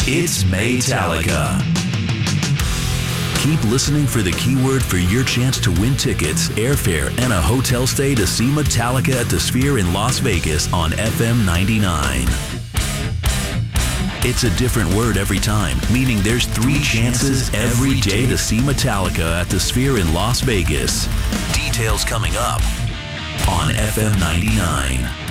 It's Maytalica. Keep listening for the keyword for your chance to win tickets, airfare, and a hotel stay to see Metallica at the Sphere in Las Vegas on FM 99. It's a different word every time, meaning there's 3 chances every day to see Metallica at the Sphere in Las Vegas. Details coming up on FM 99.